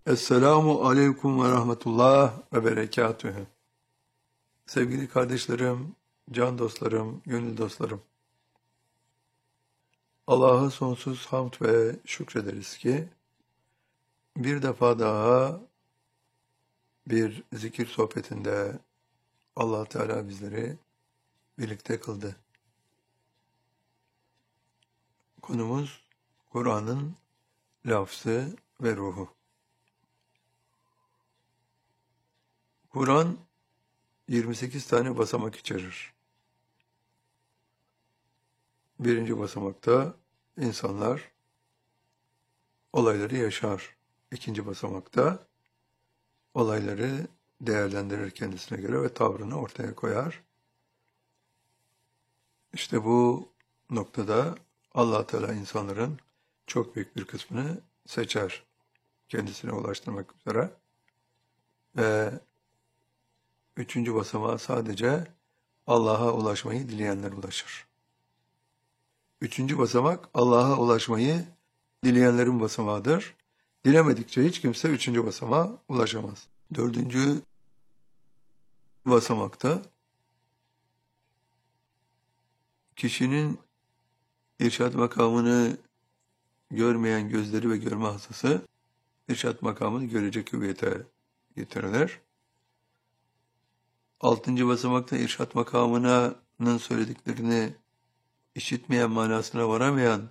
Esselamu aleyküm ve rahmetullah ve berekatühü. Sevgili kardeşlerim, can dostlarım, gönül dostlarım. Allah'a sonsuz hamd ve şükrederiz ki bir defa daha bir zikir sohbetinde Allah Teala bizleri birlikte kıldı. Konumuz Kur'an'ın lafzı ve ruhu. Kur'an 28 tane basamak içerir. Birinci basamakta insanlar olayları yaşar. İkinci basamakta olayları değerlendirir kendisine göre ve tavrını ortaya koyar. İşte bu noktada Allah Teala insanların çok büyük bir kısmını seçer kendisine ulaştırmak üzere. Ve üçüncü basamağa sadece Allah'a ulaşmayı dileyenler ulaşır. Üçüncü basamak Allah'a ulaşmayı dileyenlerin basamağıdır. Dilemedikçe hiç kimse üçüncü basamağa ulaşamaz. Dördüncü basamakta kişinin irşad makamını görmeyen gözleri ve görme hastası irşad makamını görecek hüviyete getirilir. Altıncı basamakta irşad makamının söylediklerini işitmeyen, manasına varamayan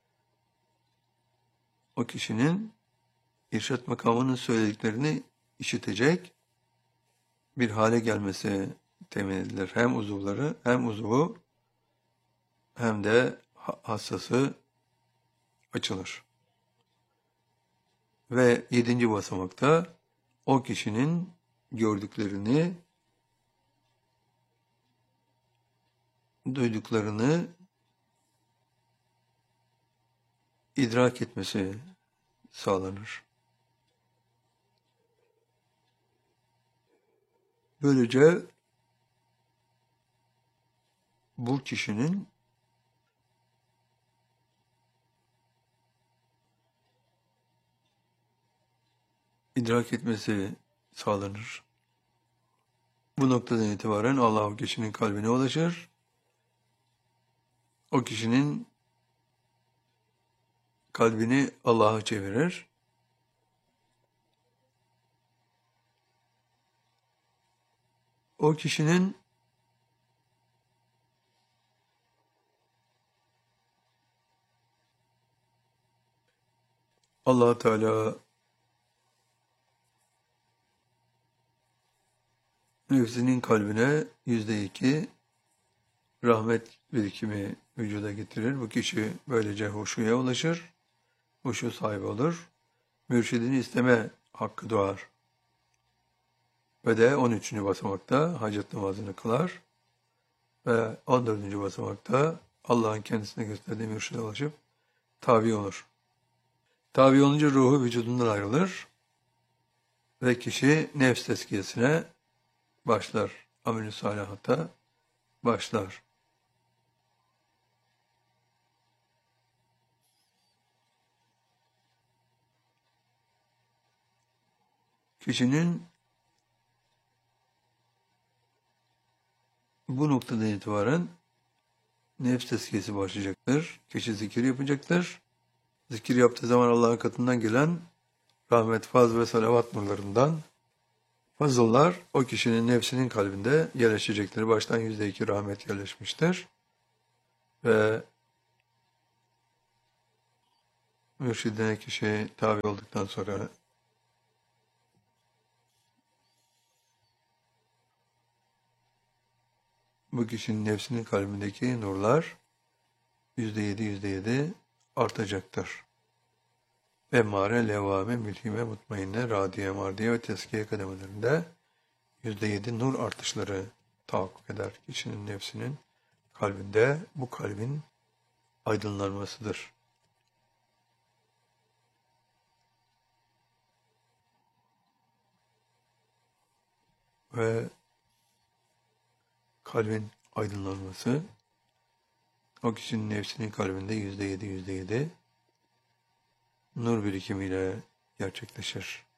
o kişinin irşad makamının söylediklerini işitecek bir hale gelmesi temin edilir. Hem uzuvları, hem uzuvu, hem de hassası açılır. Ve yedinci basamakta o kişinin gördüklerini, duyduklarını idrak etmesi sağlanır. Böylece bu kişinin idrak etmesi sağlanır. Bu noktadan itibaren Allah o kişinin kalbine ulaşır. O kişinin kalbini Allah'a çevirir. O kişinin Allah Teala nefsinin kalbine %2 rahmet birikimi vücuda getirir. Bu kişi böylece huşuya ulaşır. Huşu sahibi olur. Mürşidini isteme hakkı doğar. Ve de 13. basamakta hacet namazını kılar. Ve 14. basamakta Allah'ın kendisine gösterdiği mürşide ulaşıp tabi olur. Tabi olunca ruhu vücudundan ayrılır. Ve kişi nefs tezkiyesine başlar. Amel-i salihata başlar. Kişinin bu noktadan itibaren nefs tezkiyesi başlayacaktır. Kişi zikir yapacaktır. Zikir yaptığı zaman Allah'ın katından gelen rahmet, faz ve salavat nurlarından fazıllar o kişinin nefsinin kalbinde yerleşecektir. Baştan %2 rahmet yerleşmiştir. Ve mürşidine kişi tabi olduktan sonra bu kişinin nefsinin kalbindeki nurlar %7 artacaktır. Emmare, levvame, mülhime, mutmainne, radiye, mardiye ve teskiye kademelerinde %7 nur artışları tahakkuk eder. Kişinin nefsinin kalbinde bu kalbin aydınlanmasıdır. Ve kalbin aydınlanması o kişinin nefsinin kalbinde %7 nur birikimiyle gerçekleşir.